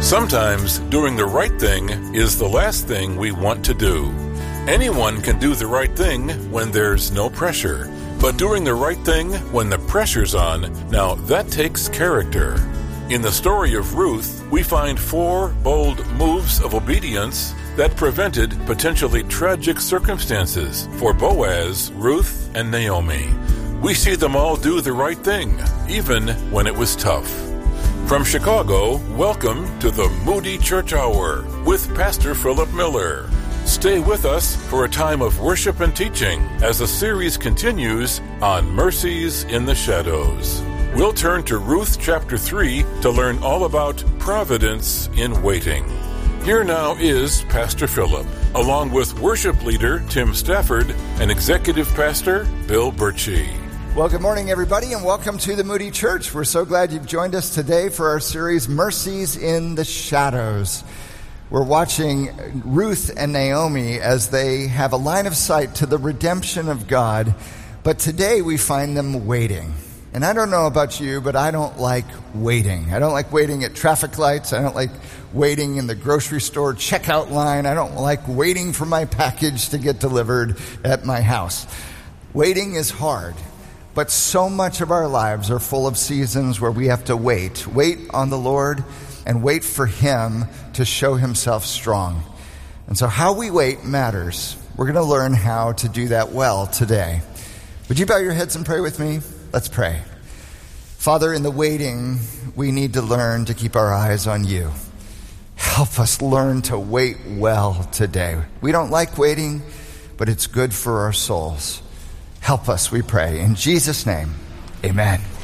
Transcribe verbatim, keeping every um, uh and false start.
Sometimes doing the right thing is the last thing we want to do. Anyone can do the right thing when there's no pressure. But doing the right thing when the pressure's on, now that takes character. In the story of Ruth, we find four bold moves of obedience that prevented potentially tragic circumstances for Boaz, Ruth, and Naomi. We see them all do the right thing, even when it was tough. From Chicago, welcome to the Moody Church Hour with Pastor Philip Miller. Stay with us for a time of worship and teaching as the series continues on Mercies in the Shadows. We'll turn to Ruth chapter three to learn all about providence in waiting. Here now is Pastor Philip, along with worship leader Tim Stafford and executive pastor Bill Birchie. Well, good morning, everybody, and welcome to the Moody Church. We're so glad you've joined us today for our series, Mercies in the Shadows. We're watching Ruth and Naomi as they have a line of sight to the redemption of God, but today we find them waiting. And I don't know about you, but I don't like waiting. I don't like waiting at traffic lights. I don't like waiting in the grocery store checkout line. I don't like waiting for my package to get delivered at my house. Waiting is hard. But so much of our lives are full of seasons where we have to wait. Wait on the Lord and wait for Him to show Himself strong. And so how we wait matters. We're going to learn how to do that well today. Would you bow your heads and pray with me? Let's pray. Father, in the waiting, we need to learn to keep our eyes on You. Help us learn to wait well today. We don't like waiting, but it's good for our souls. Help us, we pray. In Jesus' name, amen.